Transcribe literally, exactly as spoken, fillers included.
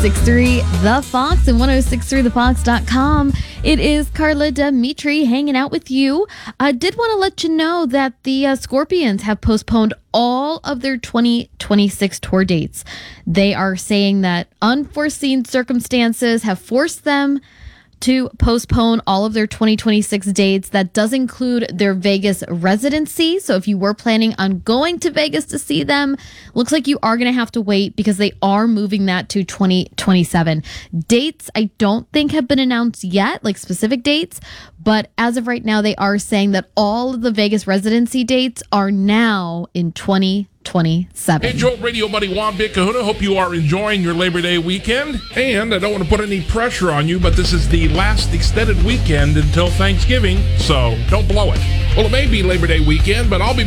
six three The Fox and ten sixty-three the fox dot com. It is Carla Dimitri hanging out with you. I did want to let you know that the uh, Scorpions have postponed all of their twenty twenty-six tour dates. They are saying that unforeseen circumstances have forced them to postpone all of their twenty twenty-six dates. That does include their Vegas residency. So if you were planning on going to Vegas to see them, looks like you are going to have to wait because they are moving that to twenty twenty-seven. Dates, I don't think have been announced yet, like specific dates, but as of right now, they are saying that all of the Vegas residency dates are now in twenty twenty-seven. Hey, Joe, radio buddy Juan Big Kahuna. Hope you are enjoying your Labor Day weekend. And I don't want to put any pressure on you, but this is the last extended weekend until Thanksgiving, so don't blow it. Well, it may be Labor Day weekend, but I'll be